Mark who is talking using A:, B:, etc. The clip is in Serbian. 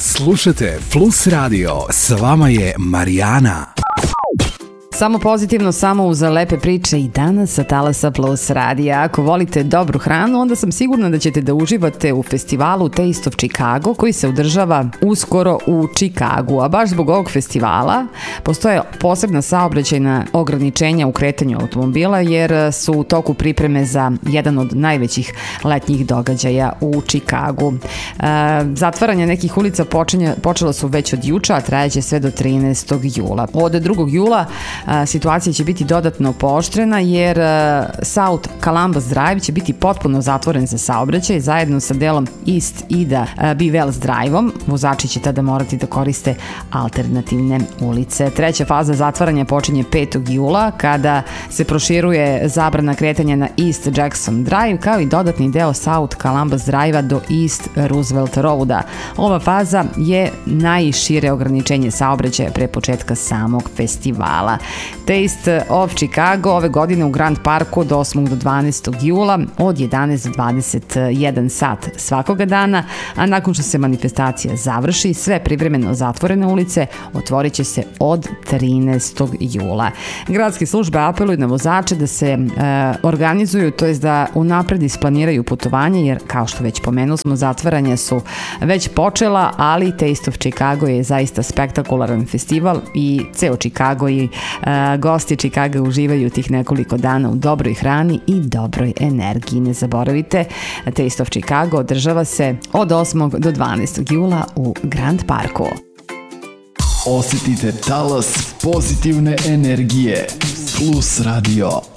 A: Slušajte Plus Radio, s vama je Marijana.
B: Samo pozitivno, samo uz lepe priče i danas sa Talasa Plus radija. Ako volite dobru hranu, onda sam sigurna da ćete da uživate u festivalu Taste of Chicago koji se održava uskoro u Chicagu. A baš zbog ovog festivala postoje posebna saobraćajna ograničenja u kretanju automobila jer su u toku pripreme za jedan od najvećih letnjih događaja u Chicagu. Zatvaranje nekih ulica počelo su već od juča, a trajaće sve do 13. jula. Od 2. jula situacija će biti dodatno pooštrena jer South Columbus Drive će biti potpuno zatvoren za saobraćaj zajedno sa delom East Ida Bevells Drive-om. Vozači će tada morati da koriste alternativne ulice. Treća faza zatvaranja počinje 5. jula kada se proširuje zabrana kretanja na East Jackson Drive kao i dodatni deo South Columbus Drive-a do East Roosevelt Road-a. Ova faza je najšire ograničenje saobraćaja pre početka samog festivala. Taste of Chicago ove godine u Grand Parku od 8. do 12. jula od 11 do 21 sat svakoga dana, a nakon što se manifestacija završi, sve privremeno zatvorene ulice otvorit će se od 13. jula. Gradske službe apeluju na vozače da se organizuju, to jest da unapred isplaniraju putovanje, jer kao što već pomenuli smo, zatvaranja su već počela, ali Taste of Chicago je zaista spektakularan festival i ceo Chicago i gosti Chicaga uživaju tih nekoliko dana u dobroj hrani i dobroj energiji. Ne zaboravite, Taste of Chicago održava se od 8. do 12. jula u Grand Parku.
C: Osjetite talas pozitivne energije. Plus Radio.